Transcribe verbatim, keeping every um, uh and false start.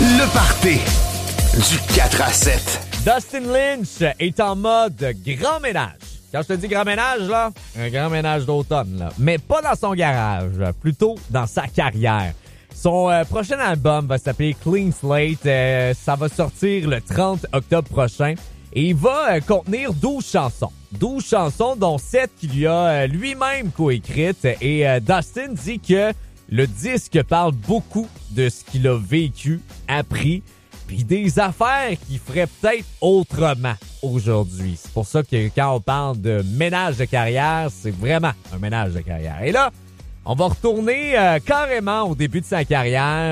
Le party du quatre à sept. Dustin Lynch est en mode grand ménage. Quand je te dis grand ménage, là, un grand ménage d'automne, là. Mais pas dans son garage, plutôt dans sa carrière. Son euh, prochain album va s'appeler Clean Slate. Euh, ça va sortir le trente octobre prochain. Et il va euh, contenir douze chansons. douze chansons, dont sept qu'il lui a euh, lui-même coécrites. Et euh, Dustin dit que le disque parle beaucoup de ce qu'il a vécu, appris, puis des affaires qu'il ferait peut-être autrement aujourd'hui. C'est pour ça que quand on parle de ménage de carrière, c'est vraiment un ménage de carrière. Et là, on va retourner euh, carrément au début de sa carrière.